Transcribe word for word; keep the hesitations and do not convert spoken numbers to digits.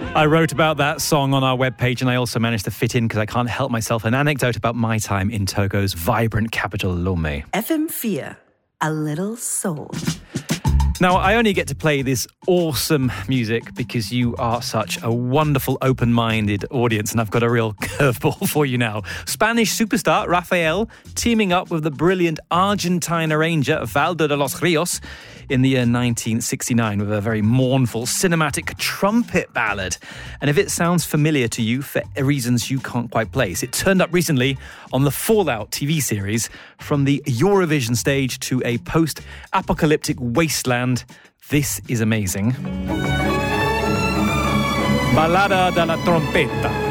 I wrote about that song on our webpage, and I also managed to fit in, because I can't help myself, an anecdote about my time in Togo's vibrant capital, Lomé. F M four, a little soul. Now, I only get to play this awesome music because you are such a wonderful, open-minded audience, and I've got a real curveball for you now. Spanish superstar Rafael teaming up with the brilliant Argentine arranger Valdo de los Rios in the year nineteen sixty-nine with a very mournful cinematic trumpet ballad. And if it sounds familiar to you for reasons you can't quite place, it turned up recently on the Fallout T V series. From the Eurovision stage to a post-apocalyptic wasteland, this is amazing. Ballada della trompetta.